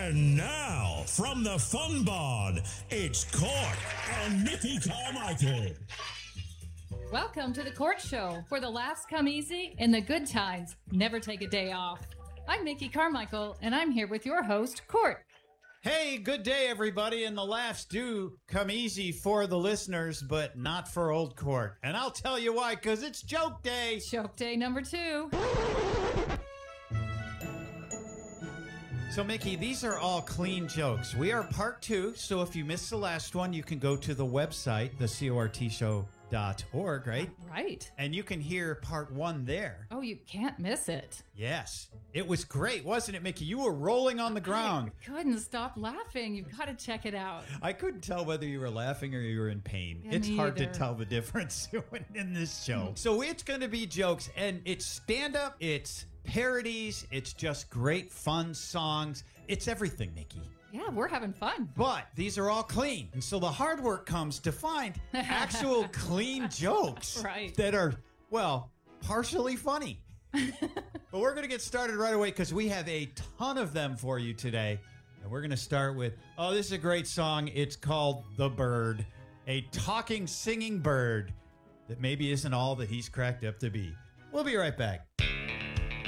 And now, from the Fun Barn, it's Court and Mickey Carmichael. Welcome to the Court Show, where the laughs come easy and the good times never take a day off. I'm Mickey Carmichael, and I'm here with your host, Court. Hey, good day, everybody, and the laughs do come easy for the listeners, but not for Old Court. And I'll tell you why, because it's joke day. Joke day number 2. So, Mickey, these are all clean jokes. We are part 2, so if you missed the last one, you can go to the website, thecortshow.org, right? Right. And you can hear part 1 there. Oh, you can't miss it. Yes. It was great, wasn't it, Mickey? You were rolling on the ground. I couldn't stop laughing. You've got to check it out. I couldn't tell whether you were laughing or you were in pain. Yeah, It's me hard to either. tell the difference in this show. So it's going to be jokes, and it's stand-up, it's parodies, it's just great, fun songs. It's everything, Mickey. Yeah, we're having fun. But these are all clean. And so the hard work comes to find actual clean jokes Right. that are, well, partially funny. But we're going to get started right away because we have a ton of them for you today. And we're going to start with, oh, this is a great song. It's called The Bird, a talking, singing bird that maybe isn't all that he's cracked up to be. We'll be right back.